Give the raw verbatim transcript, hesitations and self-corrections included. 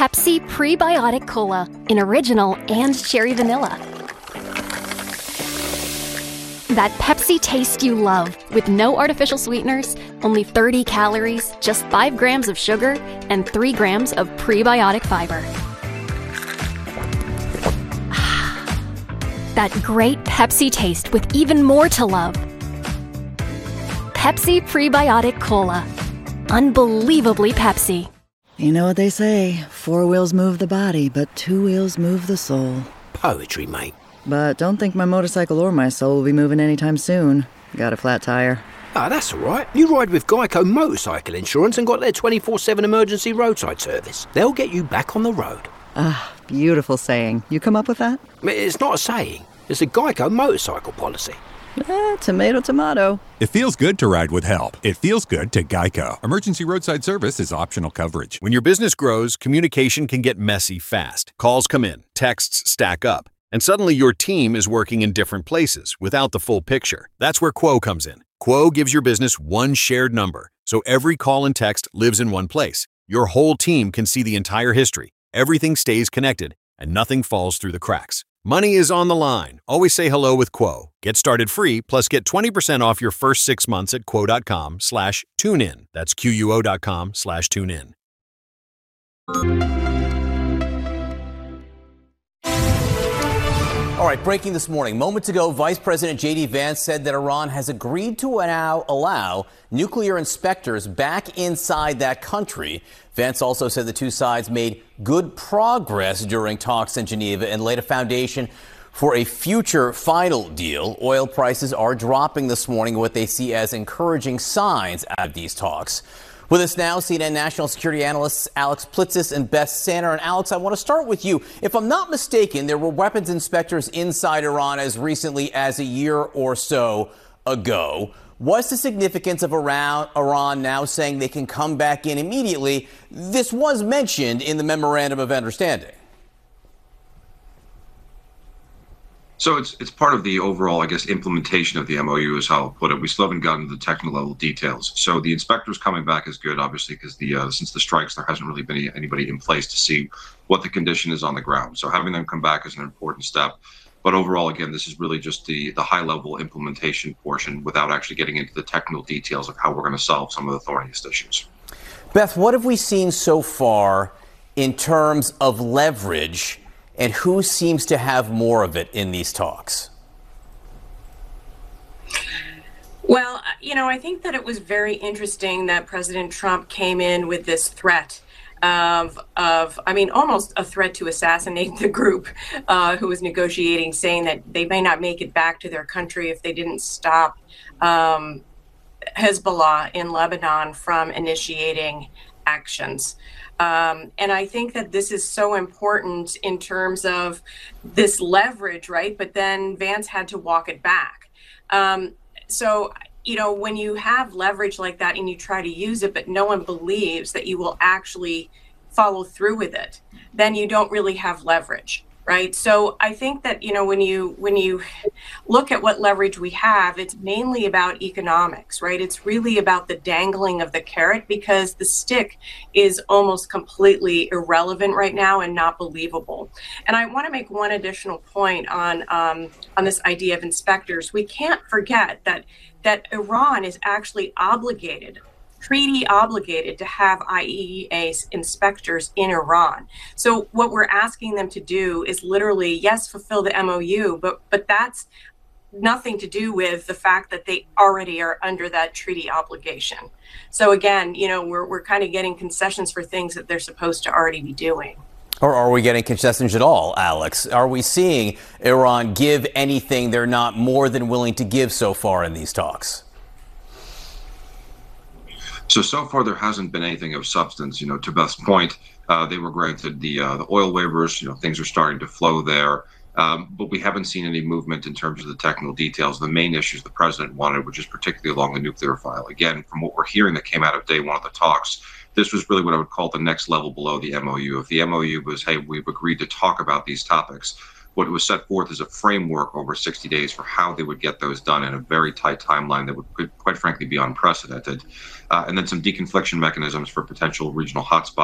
Pepsi Prebiotic Cola in original and cherry vanilla. That Pepsi taste you love, with no artificial sweeteners, only thirty calories, just five grams of sugar, and three grams of prebiotic fiber. That great Pepsi taste with even more to love. Pepsi Prebiotic Cola. Unbelievably Pepsi. You know what they say, four wheels move the body, but two wheels move the soul. Poetry, mate. But don't think my motorcycle or my soul will be moving anytime soon. Got a flat tire. Ah, that's all right. You ride with Geico Motorcycle Insurance and got their twenty-four seven emergency roadside service. They'll get you back on the road. Ah, beautiful saying. You come up with that? It's not a saying. It's a Geico motorcycle policy. Eh, tomato, tomato. It feels good to ride with help. It feels good to Geico. Emergency roadside service is optional coverage. When your business grows, communication can get messy fast. Calls come in, texts stack up, and suddenly your team is working in different places without the full picture. That's where Quo comes in. Quo gives your business one shared number, so every call and text lives in one place. Your whole team can see the entire history. Everything stays connected, and nothing falls through the cracks. Money is on the line. Always say hello with Quo. Get started free, plus get twenty percent off your first six months at quo.com slash tune in. That's Q-U-O dot com slash tune in. All right, breaking this morning. Moments ago, Vice President J D. Vance said that Iran has agreed to now allow nuclear inspectors back inside that country. Vance also said the two sides made good progress during talks in Geneva and laid a foundation for a future final deal. Oil prices are dropping this morning, what they see as encouraging signs out of these talks. With us now, C N N national security analysts Alex Plitzis and Beth Sanner. And Alex, I want to start with you. If I'm not mistaken, there were weapons inspectors inside Iran as recently as a year or so ago. What's the significance of Iran, Iran now saying they can come back in immediately? This was mentioned in the Memorandum of Understanding. So it's it's part of the overall, I guess, implementation of the M O U is how I'll put it. We still haven't gotten to the technical level details. So the inspectors coming back is good, obviously, because the uh, since the strikes, there hasn't really been any, anybody in place to see what the condition is on the ground. So having them come back is an important step. But overall, again, this is really just the, the high-level implementation portion without actually getting into the technical details of how we're going to solve some of the thorniest issues. Beth, what have we seen so far in terms of leverage, and who seems to have more of it in these talks? Well, you know, I think that it was very interesting that President Trump came in with this threat of, of I mean, almost a threat to assassinate the group uh, who was negotiating, saying that they may not make it back to their country if they didn't stop um, Hezbollah in Lebanon from initiating actions. Um, and I think that this is so important in terms of this leverage, right? But then Vance had to walk it back. Um, so, you know, when you have leverage like that and you try to use it, but no one believes that you will actually follow through with it, then you don't really have leverage. Right. So I think that, you know, when you when you look at what leverage we have, it's mainly about economics. Right. It's really about the dangling of the carrot, because the stick is almost completely irrelevant right now and not believable. And I want to make one additional point on um, on this idea of inspectors. We can't forget that that Iran is actually obligated. treaty obligated to have I A E A inspectors in Iran. So what we're asking them to do is literally, yes, fulfill the M O U, but but that's nothing to do with the fact that they already are under that treaty obligation. So again, you know, we're we're kind of getting concessions for things that they're supposed to already be doing. Or are we getting concessions at all, Alex? Are we seeing Iran give anything they're not more than willing to give so far in these talks? So, so far there hasn't been anything of substance. You know, to Beth's point, uh, they were granted the uh, the oil waivers. You know, things are starting to flow there. Um, but we haven't seen any movement in terms of the technical details. The main issues the president wanted, which is particularly along the nuclear file. Again, from what we're hearing that came out of day one of the talks, this was really what I would call the next level below the M O U. If the M O U was, hey, we've agreed to talk about these topics, what was set forth is a framework over sixty days for how they would get those done in a very tight timeline that would, could, quite frankly, be unprecedented. Uh, and then some deconfliction mechanisms for potential regional hotspots.